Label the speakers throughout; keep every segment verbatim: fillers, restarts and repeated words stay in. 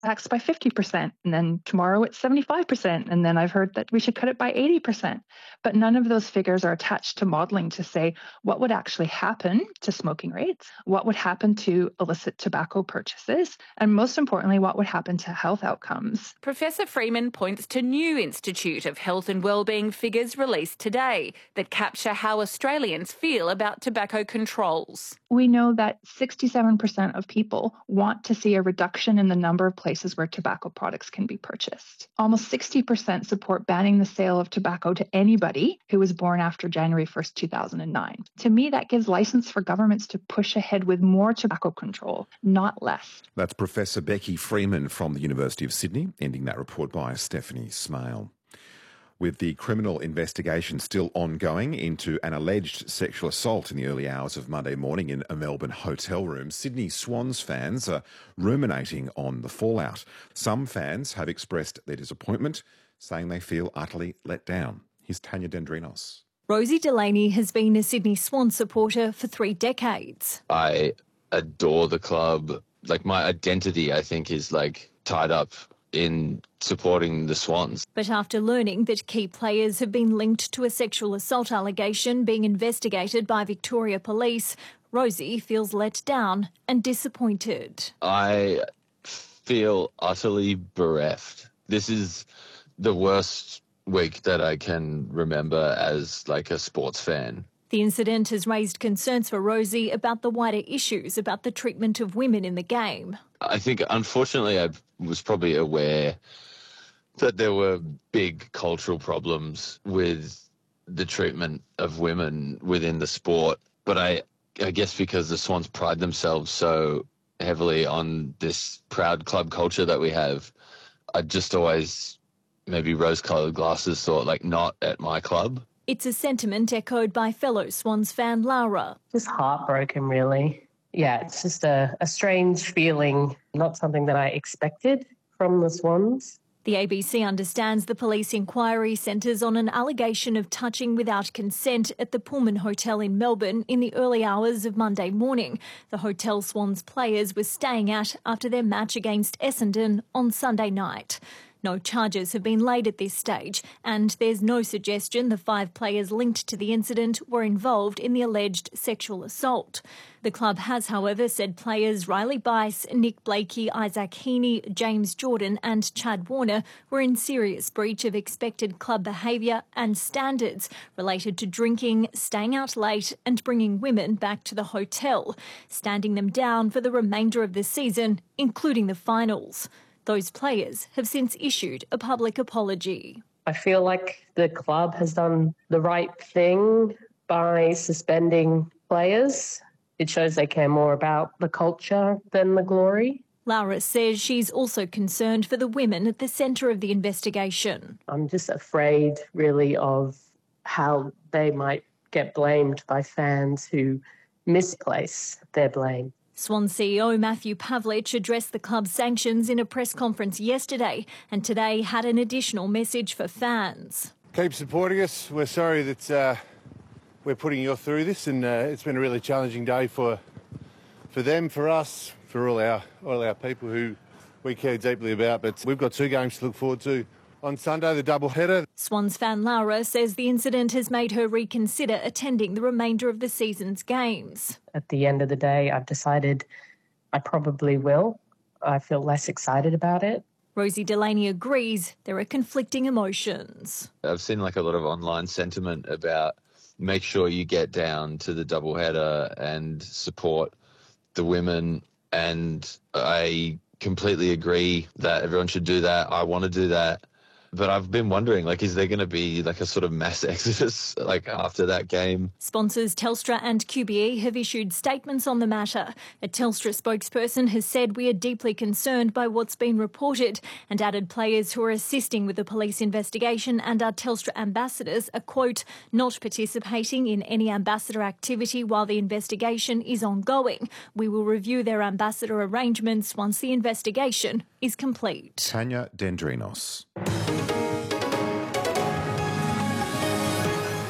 Speaker 1: tax by fifty percent, and then tomorrow it's seventy-five percent, and then I've heard that we should cut it by eighty percent. But none of those figures are attached to modelling to say what would actually happen to smoking rates, what would happen to illicit tobacco purchases, and most importantly, what would happen to health outcomes.
Speaker 2: Professor Freeman points to new Institute of Health and Wellbeing figures released today that capture how Australians feel about tobacco controls.
Speaker 1: We know that sixty-seven percent of people want to see a reduction in the number of places where tobacco products can be purchased. Almost sixty percent support banning the sale of tobacco to anybody who was born after January first, two thousand nine. To me, that gives license for governments to push ahead with more tobacco control, not less.
Speaker 3: That's Professor Becky Freeman from the University of Sydney, ending that report by Stephanie Smale. With the criminal investigation still ongoing into an alleged sexual assault in the early hours of Monday morning in a Melbourne hotel room, Sydney Swans fans are ruminating on the fallout. Some fans have expressed their disappointment, saying they feel utterly let down. Here's Tanya Dendrinos.
Speaker 4: Rosie Delaney has been a Sydney Swans supporter for three decades.
Speaker 5: I adore the club. Like, my identity, I think, is like tied up in supporting the Swans.
Speaker 4: But after learning that key players have been linked to a sexual assault allegation being investigated by Victoria Police, Rosie feels let down and disappointed.
Speaker 5: I feel utterly bereft. This is the worst week that I can remember as like a sports fan.
Speaker 4: The incident has raised concerns for Rosie about the wider issues about the treatment of women in the game.
Speaker 5: I think, unfortunately, I was probably aware that there were big cultural problems with the treatment of women within the sport. But I, I guess because the Swans pride themselves so heavily on this proud club culture that we have, I just always, maybe rose-coloured glasses, thought, like, not at my club.
Speaker 4: It's a sentiment echoed by fellow Swans fan Laura.
Speaker 6: Just heartbroken, really. Yeah, it's just a, a strange feeling, not something that I expected from the Swans.
Speaker 4: The A B C understands the police inquiry centres on an allegation of touching without consent at the Pullman Hotel in Melbourne in the early hours of Monday morning. The hotel Swans players were staying at after their match against Essendon on Sunday night. No charges have been laid at this stage, and there's no suggestion the five players linked to the incident were involved in the alleged sexual assault. The club has, however, said players Riley Bice, Nick Blakey, Isaac Heaney, James Jordan and Chad Warner were in serious breach of expected club behaviour and standards related to drinking, staying out late and bringing women back to the hotel, standing them down for the remainder of the season, including the finals. Those players have since issued a public apology.
Speaker 6: I feel like the club has done the right thing by suspending players. It shows they care more about the culture than the glory.
Speaker 4: Laura says she's also concerned for the women at the centre of the investigation.
Speaker 6: I'm just afraid, really, of how they might get blamed by fans who misplace their blame.
Speaker 4: Swan C E O Matthew Pavlich addressed the club's sanctions in a press conference yesterday and today had an additional message for fans.
Speaker 7: Keep supporting us. We're sorry that uh, we're putting you through this, and uh, it's been a really challenging day for for them, for us, for all our all our people who we care deeply about. But we've got two games to look forward to. On Sunday, the doubleheader.
Speaker 4: Swans fan Laura says the incident has made her reconsider attending the remainder of the season's games.
Speaker 6: At the end of the day, I've decided I probably will. I feel less excited about it.
Speaker 4: Rosie Delaney agrees there are conflicting emotions.
Speaker 5: I've seen like a lot of online sentiment about make sure you get down to the doubleheader and support the women, and I completely agree that everyone should do that. I want to do that. But I've been wondering, like, is there going to be like a sort of mass exodus like after that game?
Speaker 4: Sponsors Telstra and Q B E have issued statements on the matter. A Telstra spokesperson has said we are deeply concerned by what's been reported and added players who are assisting with the police investigation and our Telstra ambassadors are, quote, not participating in any ambassador activity while the investigation is ongoing. We will review their ambassador arrangements once the investigation is complete.
Speaker 3: Tanya Dendrinos.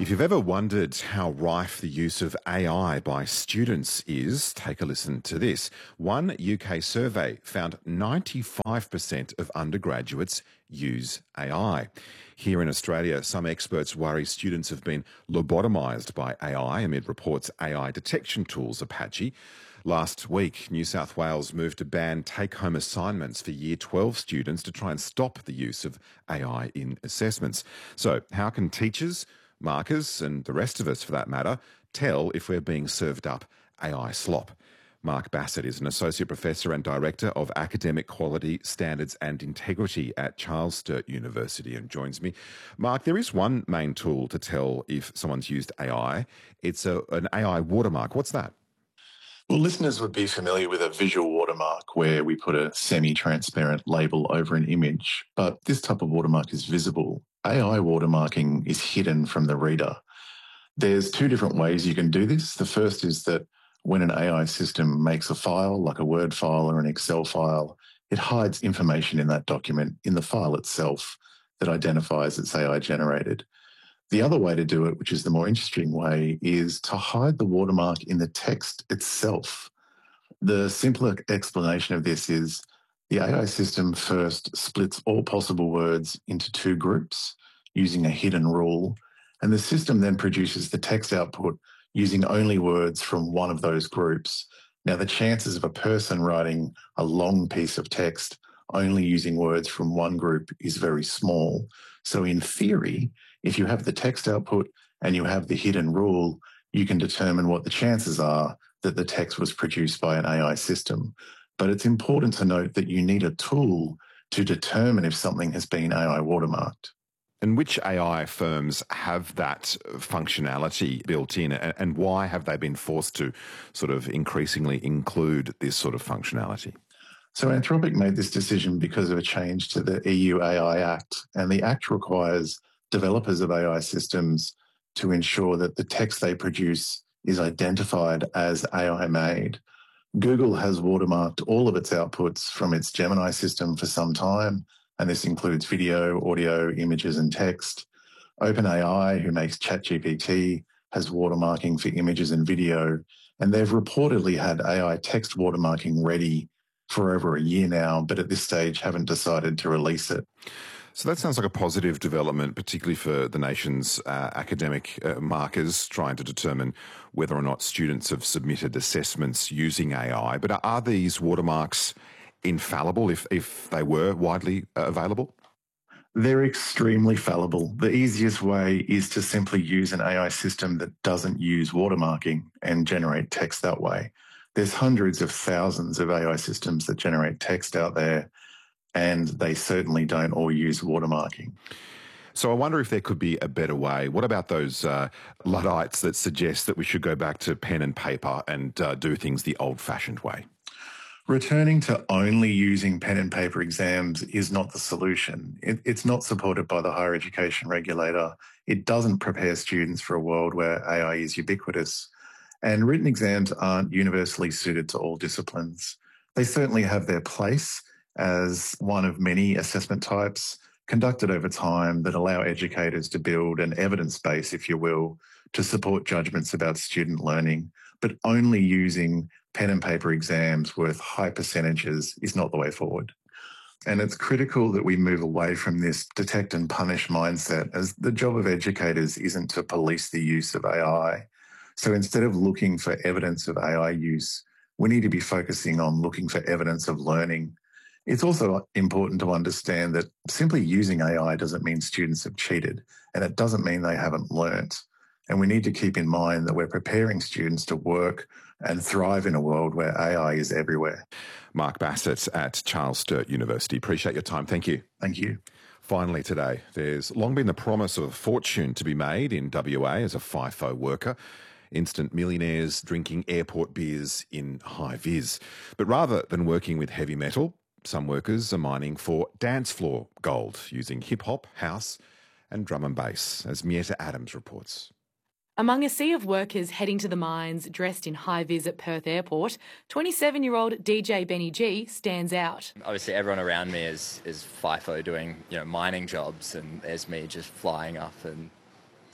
Speaker 3: If you've ever wondered how rife the use of A I by students is, take a listen to this. One U K survey found ninety-five percent of undergraduates use A I. Here in Australia, some experts worry students have been lobotomised by A I amid reports A I detection tools are patchy. Last week, New South Wales moved to ban take-home assignments for Year twelve students to try and stop the use of A I in assessments. So how can teachers, markers and the rest of us, for that matter, tell if we're being served up A I slop? Mark Bassett is an Associate Professor and Director of Academic Quality, Standards and Integrity at Charles Sturt University and joins me. Mark, there is one main tool to tell if someone's used A I. It's a, an A I watermark. What's that?
Speaker 8: Well, listeners would be familiar with a visual watermark where we put a semi-transparent label over an image, but this type of watermark is visible. A I watermarking is hidden from the reader. There's two different ways you can do this. The first is that when an A I system makes a file, like a Word file or an Excel file, it hides information in that document in the file itself that identifies it's A I generated. The other way to do it, which is the more interesting way, is to hide the watermark in the text itself. The simpler explanation of this is the A I system first splits all possible words into two groups using a hidden rule, and the system then produces the text output using only words from one of those groups. Now, the chances of a person writing a long piece of text only using words from one group is very small. So in theory, if you have the text output and you have the hidden rule, you can determine what the chances are that the text was produced by an A I system. But it's important to note that you need a tool to determine if something has been A I watermarked.
Speaker 3: And which A I firms have that functionality built in, and why have they been forced to sort of increasingly include this sort of functionality?
Speaker 8: So Anthropic made this decision because of a change to the E U A I Act, and the Act requires developers of A I systems to ensure that the text they produce is identified as A I made. Google has watermarked all of its outputs from its Gemini system for some time, and this includes video, audio, images and text. OpenAI, who makes ChatGPT, has watermarking for images and video, and they've reportedly had A I text watermarking ready for over a year now, but at this stage haven't decided to release it.
Speaker 3: So that sounds like a positive development, particularly for the nation's uh, academic uh, markers trying to determine whether or not students have submitted assessments using A I. But are these watermarks infallible if, if they were widely uh, available?
Speaker 8: They're extremely fallible. The easiest way is to simply use an A I system that doesn't use watermarking and generate text that way. There's hundreds of thousands of A I systems that generate text out there, and they certainly don't all use watermarking.
Speaker 3: So I wonder if there could be a better way. What about those uh, Luddites that suggest that we should go back to pen and paper and uh, do things the old-fashioned way?
Speaker 8: Returning to only using pen and paper exams is not the solution. It, it's not supported by the higher education regulator. It doesn't prepare students for a world where A I is ubiquitous. And written exams aren't universally suited to all disciplines. They certainly have their place as one of many assessment types conducted over time that allow educators to build an evidence base, if you will, to support judgments about student learning. But only using pen and paper exams worth high percentages is not the way forward. And it's critical that we move away from this detect and punish mindset, as the job of educators isn't to police the use of A I. So instead of looking for evidence of A I use, we need to be focusing on looking for evidence of learning. It's also important to understand that simply using A I doesn't mean students have cheated, and it doesn't mean they haven't learnt. And we need to keep in mind that we're preparing students to work and thrive in a world where A I is everywhere.
Speaker 3: Mark Bassett at Charles Sturt University. Appreciate your time. Thank you.
Speaker 8: Thank you.
Speaker 3: Finally today, there's long been the promise of a fortune to be made in W A as a FIFO worker. Instant millionaires drinking airport beers in high vis. But rather than working with heavy metal, some workers are mining for dance floor gold using hip-hop, house and drum and bass, as Mietta Adams reports.
Speaker 9: Among a sea of workers heading to the mines dressed in high-vis at Perth Airport, twenty-seven-year-old D J Benny G stands out.
Speaker 10: Obviously everyone around me is, is FIFO doing, you know, mining jobs, and there's me just flying up and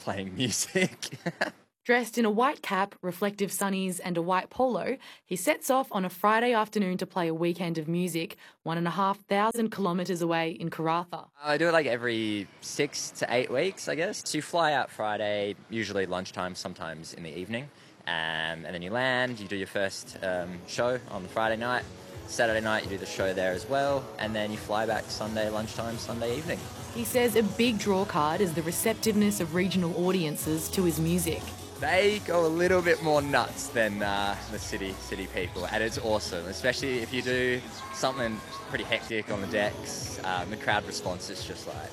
Speaker 10: playing music.
Speaker 9: Dressed in a white cap, reflective sunnies and a white polo, he sets off on a Friday afternoon to play a weekend of music one and a half thousand kilometres away in Karratha.
Speaker 10: I do it like every six to eight weeks, I guess. So you fly out Friday, usually lunchtime, sometimes in the evening, um, and then you land, you do your first um, show on the Friday night. Saturday night you do the show there as well, and then you fly back Sunday lunchtime, Sunday evening.
Speaker 9: He says a big draw card is the receptiveness of regional audiences to his music.
Speaker 10: They go a little bit more nuts than uh, the city city people, and it's awesome, especially if you do something pretty hectic on the decks. Um, the crowd response is just like,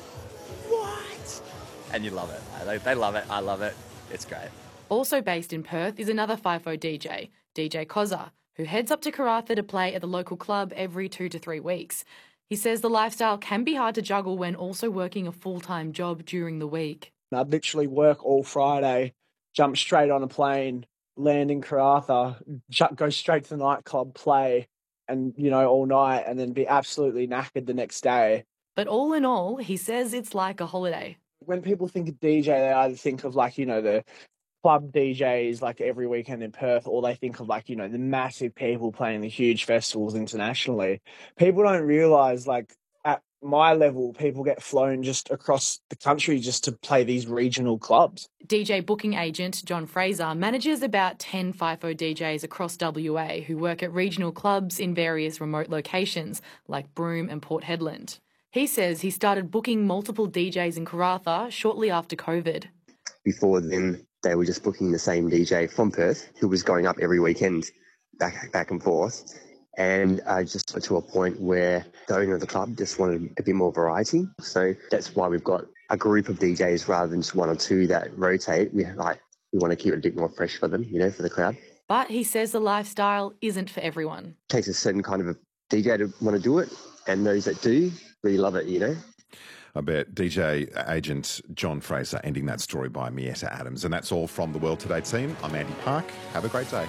Speaker 10: what? And you love it. They, they love it. I love it. It's great.
Speaker 9: Also based in Perth is another FIFO D J, D J Kozza, who heads up to Karratha to play at the local club every two to three weeks. He says the lifestyle can be hard to juggle when also working a full-time job during the week.
Speaker 11: I'd literally work all Friday, jump straight on a plane, land in Karratha, go straight to the nightclub, play, and, you know, all night, and then be absolutely knackered the next day.
Speaker 9: But all in all, he says it's like a holiday.
Speaker 11: When people think of D J, they either think of, like, you know, the club D Js, like, every weekend in Perth, or they think of, like, you know, the massive people playing the huge festivals internationally. People don't realise, like, at my level, people get flown just across the country just to play these regional clubs.
Speaker 9: D J booking agent John Fraser manages about ten FIFO D Js across W A who work at regional clubs in various remote locations like Broome and Port Hedland. He says he started booking multiple D Js in Karratha shortly after COVID.
Speaker 12: Before then, they were just booking the same D J from Perth who was going up every weekend back back and forth. And I just got to a point where the owner of the club just wanted a bit more variety. So that's why we've got a group of D Js rather than just one or two that rotate. We like we want to keep it a bit more fresh for them, you know, for the crowd.
Speaker 9: But he says the lifestyle isn't for everyone.
Speaker 12: It takes a certain kind of a D J to want to do it, and those that do really love it, you know.
Speaker 3: I bet D J agent John Fraser ending that story by Mietta Adams. And that's all from the World Today team. I'm Andy Park. Have a great day.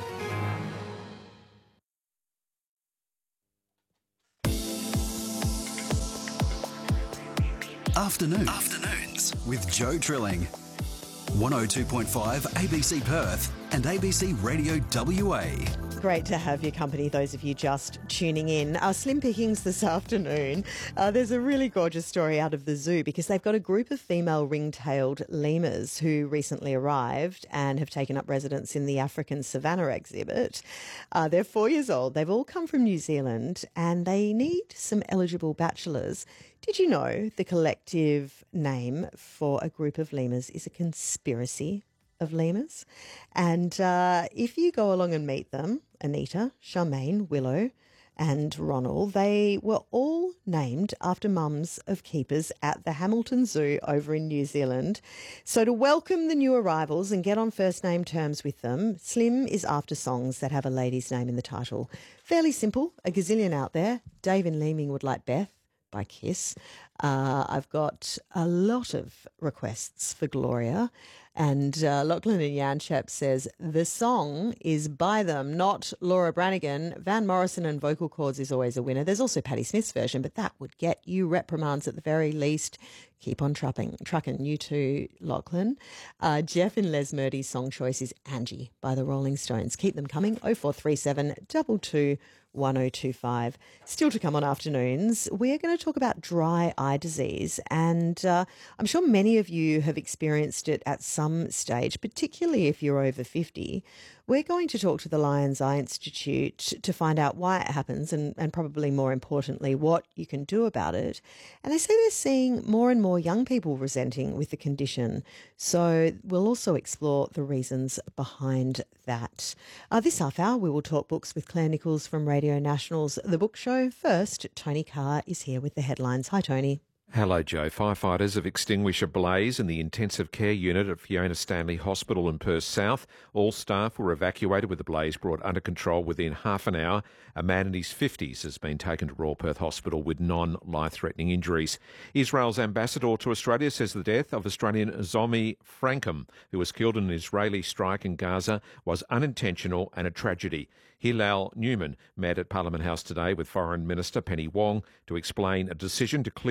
Speaker 13: Afternoons. Afternoons with Joe Trilling. one oh two point five A B C Perth and A B C Radio W A.
Speaker 14: Great to have your company, those of you just tuning in. Our Slim Pickings this afternoon. Uh, there's a really gorgeous story out of the zoo because they've got a group of female ring-tailed lemurs who recently arrived and have taken up residence in the African Savannah exhibit. Uh, they're four years old. They've all come from New Zealand and they need some eligible bachelors. Did you know the collective name for a group of lemurs is a conspiracy of lemurs? And uh, if you go along and meet them, Anita, Charmaine, Willow and Ronald, they were all named after mums of keepers at the Hamilton Zoo over in New Zealand. So to welcome the new arrivals and get on first name terms with them, Slim is after songs that have a lady's name in the title. Fairly simple, a gazillion out there. Dave in Leeming would like Beth by Kiss. Uh, I've got a lot of requests for Gloria. And uh, Lachlan and Yanchap says, the song is by them, not Laura Branigan. Van Morrison and vocal cords is always a winner. There's also Patti Smith's version, but that would get you reprimands at the very least. Keep on trucking, trucking. You too, Lachlan. Uh, Jeff in Les Murdy's song choice is Angie by the Rolling Stones. Keep them coming. oh four three seven, two two, one oh two five. Still to come on Afternoons, we're going to talk about dry eye disease. And uh, I'm sure many of you have experienced it at some stage, particularly if you're over fifty. We're going to talk to the Lions Eye Institute to find out why it happens and, and probably more importantly, what you can do about it. And they say they're seeing more and more young people presenting with the condition. So we'll also explore the reasons behind that. Uh, this half hour, we will talk books with Claire Nichols from Radio National's The Book Show. First, Tony Carr is here with the headlines. Hi, Tony.
Speaker 15: Hello, Joe. Firefighters have extinguished a blaze in the intensive care unit at Fiona Stanley Hospital in Perth South. All staff were evacuated with the blaze brought under control within half an hour. A man in his fifties has been taken to Royal Perth Hospital with non-life-threatening injuries. Israel's ambassador to Australia says the death of Australian Zomi Frankham, who was killed in an Israeli strike in Gaza, was unintentional and a tragedy. Hilal Newman met at Parliament House today with Foreign Minister Penny Wong to explain a decision to clear Israeli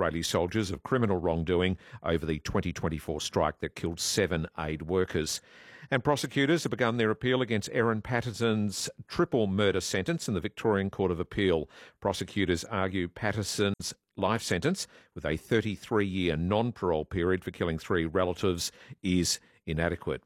Speaker 15: Israeli soldiers of criminal wrongdoing over the twenty twenty-four strike that killed seven aid workers. And prosecutors have begun their appeal against Erin Patterson's triple murder sentence in the Victorian Court of Appeal. Prosecutors argue Patterson's life sentence, with a thirty-three-year non-parole period for killing three relatives, is inadequate.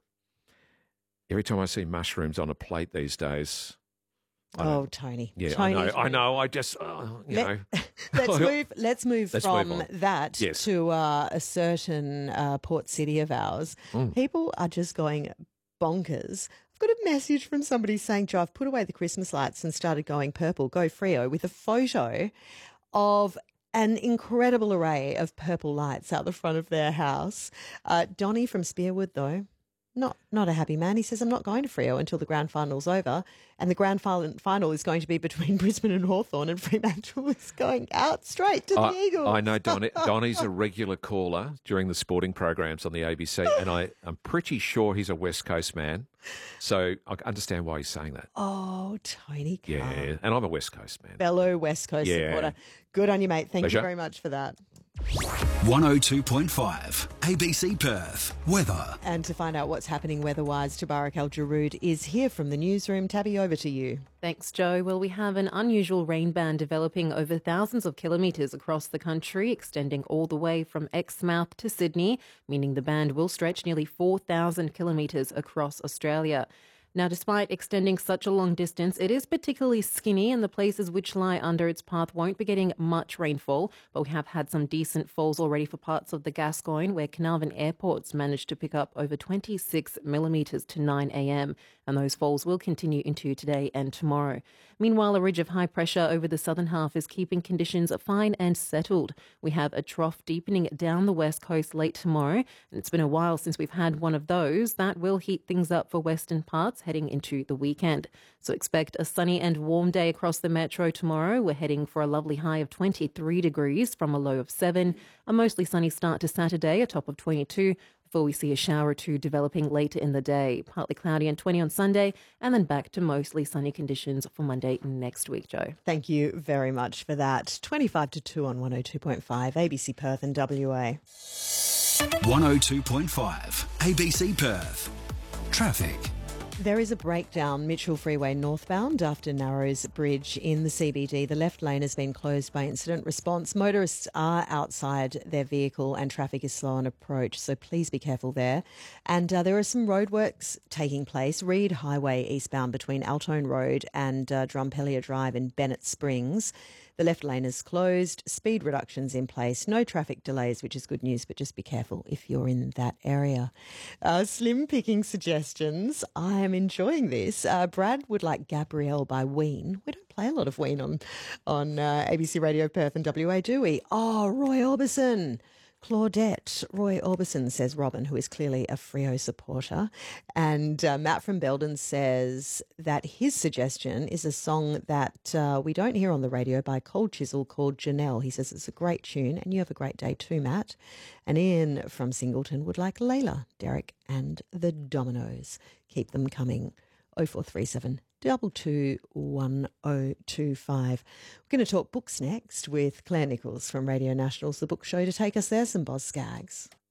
Speaker 15: Every time I see mushrooms on a plate these days...
Speaker 14: Oh, Tony.
Speaker 15: Yeah,
Speaker 14: Tony,
Speaker 15: I know. I know. I just, uh, you
Speaker 14: Let,
Speaker 15: know.
Speaker 14: let's move. Let's move
Speaker 15: Let's
Speaker 14: from
Speaker 15: move on.
Speaker 14: that
Speaker 15: Yes.
Speaker 14: to uh, a certain uh, port city of ours.
Speaker 15: Mm.
Speaker 14: People are just going bonkers. I've got a message from somebody saying, "Joe, I've put away the Christmas lights and started going purple. Go Freo," with a photo of an incredible array of purple lights out the front of their house. Uh, Donnie from Spearwood, though. Not not a happy man. He says, "I'm not going to Freo until the grand final's over." And the grand final, final is going to be between Brisbane and Hawthorn, and Fremantle is going out straight to
Speaker 15: I,
Speaker 14: the Eagles.
Speaker 15: I know Donnie, Donnie's a regular caller during the sporting programs on the A B C, and I, I'm pretty sure he's a West Coast man. So I understand why he's saying that.
Speaker 14: Oh, Tony Carr.
Speaker 15: Yeah, and I'm a West Coast man.
Speaker 14: Fellow West Coast
Speaker 15: Yeah.
Speaker 14: supporter. Good on you, mate. Thank
Speaker 15: Pleasure.
Speaker 14: you very much for that.
Speaker 13: one oh two point five A B C Perth. Weather.
Speaker 14: And to find out what's happening weather-wise, Tabarak El-Jaroud is here from the newsroom. Tabby, over to you.
Speaker 16: Thanks, Joe. Well, we have an unusual rain band developing over thousands of kilometres across the country, extending all the way from Exmouth to Sydney, meaning the band will stretch nearly four thousand kilometres across Australia. Now, despite extending such a long distance, it is particularly skinny, and the places which lie under its path won't be getting much rainfall, but we have had some decent falls already for parts of the Gascoyne, where Carnarvon Airport's managed to pick up over twenty-six millimetres to nine a.m, and those falls will continue into today and tomorrow. Meanwhile, a ridge of high pressure over the southern half is keeping conditions fine and settled. We have a trough deepening down the west coast late tomorrow, and it's been a while since we've had one of those. That will heat things up for western parts heading into the weekend. So expect a sunny and warm day across the metro tomorrow. We're heading for a lovely high of twenty-three degrees from a low of seven. A mostly sunny start to Saturday, a top of twenty-two, before we see a shower or two developing later in the day. Partly cloudy and twenty on Sunday, and then back to mostly sunny conditions for Monday next week, Joe.
Speaker 14: Thank you very much for that. twenty-five to two on one oh two point five, A B C Perth and W A.
Speaker 13: one oh two point five A B C Perth. Traffic.
Speaker 14: There is a breakdown Mitchell Freeway northbound after Narrows Bridge in the C B D. The left lane has been closed by incident response. Motorists are outside their vehicle and traffic is slow on approach, so please be careful there. And uh, there are some roadworks taking place. Reed Highway eastbound between Altone Road and uh, Drumpelia Drive in Bennett Springs. The left lane is closed, speed reductions in place, no traffic delays, which is good news, but just be careful if you're in that area. Uh, slim picking suggestions. I am enjoying this. Uh, Brad would like Gabrielle by Ween. We don't play a lot of Ween on, on uh, A B C Radio Perth and W A, do we? Oh, Roy Orbison. Claudette. Roy Orbison, says Robin, who is clearly a Freo supporter. And uh, Matt from Belden says that his suggestion is a song that uh, we don't hear on the radio by Cold Chisel called Janelle. He says it's a great tune, and you have a great day too, Matt. And Ian from Singleton would like Layla, Derek and the Dominoes. Keep them coming. oh four three seven double two one oh two five. We're going to talk books next with Claire Nichols from Radio National's The Book Show. To take us there, some Boz Skaggs.